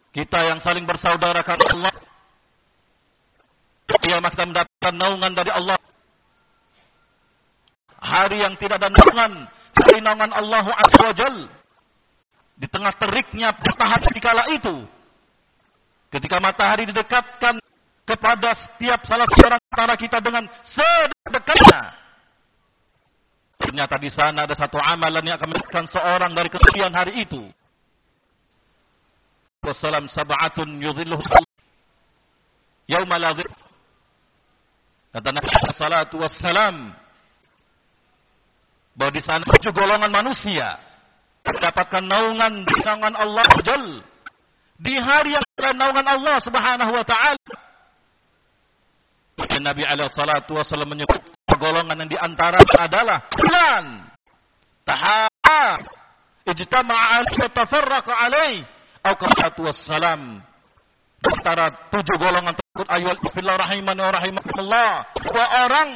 kita yang saling bersaudara karena Allah, kiamat kita mendapatkan naungan dari Allah. Hari yang tidak ada naungan dari naungan Allah Azza wa Jal. Di tengah teriknya matahari di kala itu, ketika matahari didekatkan kepada setiap salah seorang antara kita dengan sedekatnya, ternyata di sana ada satu amalan yang akan menjadikan seorang dari kesucian hari itu. Wassalam sab'atun yudhilluhu yauma la dhil. Kata Nabi sallallahu wassalam bahwa di sana 7 golongan manusia mendapatkan naungan di naungan Allah Jal di hari yang ada naungan Allah Subhanahu wa taala. Nabi alaihi salatu wasallam menyebut golongan yang di antara adalah bulan taha ijtama'a wa tafarraqa alaihi atau salatu wassalam. Antara 7 golongan tersebut ayyuhal fillah rahimani wa rahimakumullah, dua orang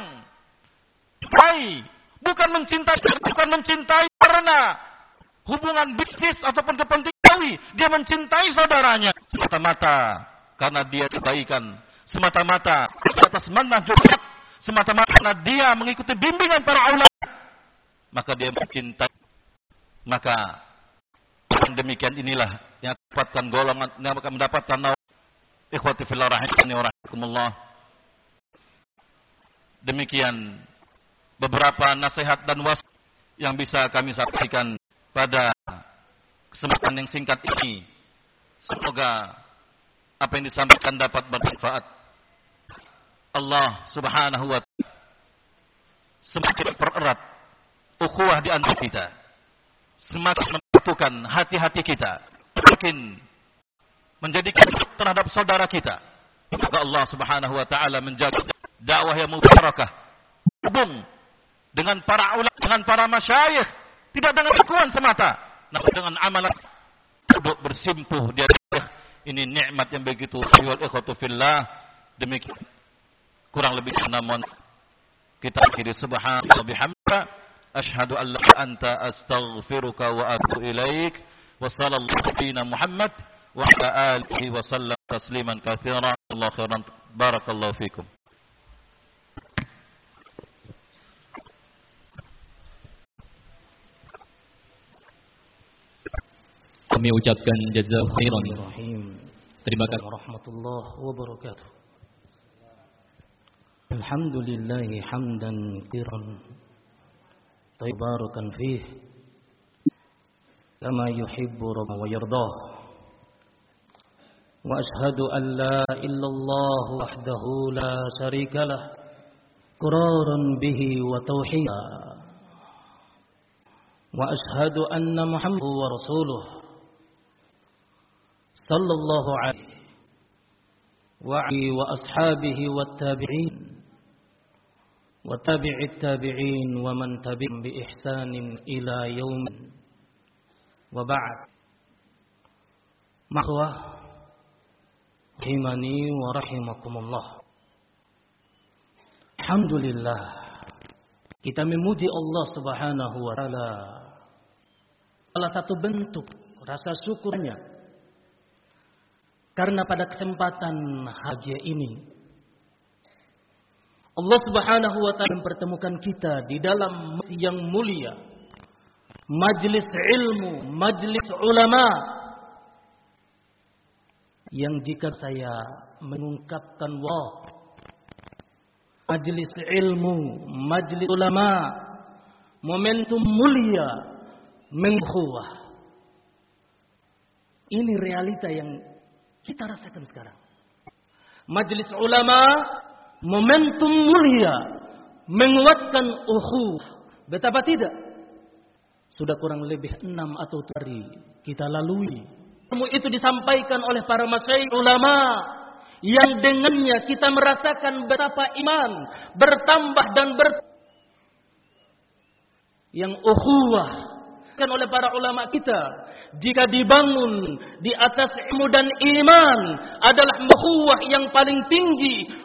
bukan mencintai karena hubungan bisnis ataupun kepentingan, dia mencintai saudaranya semata-mata karena dia kebaikan, semata-mata atas manhaj, semata-mata karena dia mengikuti bimbingan para ulama, maka dia mencintai. Maka demikian inilah yang dapatkan golongan yang akan mendapatkan ikhwati fillah rahimani wa rahimakumullah. Demikian beberapa nasihat dan wasiat yang bisa kami sampaikan pada kesempatan yang singkat ini. Semoga apa yang disampaikan dapat bermanfaat. Allah Subhanahu wa ta'ala semakin pererat ukhuwah di antara kita, semakin membutuhkan hati-hati kita, semakin menjadikan terhadap saudara kita. Semoga Allah Subhanahu wa ta'ala menjaga dakwah yang mubarakah, hubung dengan para ulama, dengan para masyayikh, tidak dengan ukuran semata, namun dengan amalan untuk bersimpuh di atas ini nikmat yang begitu. Wal ikhwatu fillah, demikian kurang lebih namun kita akhiri subhanallah bihamdika asyhadu an la anta astaghfiruka wa atubu ilaik wa sallallahu alaihi Muhammad wa ala alihi wa sallam tasliman katsiran. Allahu khairan, barakallahu fikum. Kami ucapkan jazakallahu khairan. Terima kasih warahmatullahi wabarakatuh. Alhamdulillah hamdan katsiran tayyiban fihi kama yuhibbu rabbuna wa yardah. Wa ashhadu an la ilaha illallah wahdahu la syarika lah iqraran bihi wa tauhida. Wa ashhadu anna Muhammadan wa rasuluhu sallallahu alaihi wa alihi wa ashabihi wat tabi'in wa tabi'it tabi'in wa man tabi'ahum bi ihsanin ila yaumin wa ba'd. Makhwah rahimani wa rahimakumullah. Alhamdulillah, kita memuji Allah Subhanahu wa taala. Salah satu bentuk rasa syukurnya karena pada kesempatan haji ini Allah Subhanahu wa taala mempertemukan kita di dalam yang mulia, majlis ilmu, majlis ulama, yang jika saya mengungkapkan majlis ilmu, majlis ulama, momentum mulia, mengukhuwah. Ini realita yang kita rasakan sekarang. Majlis ulama, momentum mulia, menguatkan ukhuwah. Betapa tidak? Sudah kurang lebih 6 atau 7 hari kita lalui. Ilmu itu disampaikan oleh para masyayikh ulama yang dengannya kita merasakan betapa iman bertambah dan yang ukhuwah kan oleh para ulama kita jika dibangun di atas ilmu dan iman adalah ukhuwah yang paling tinggi,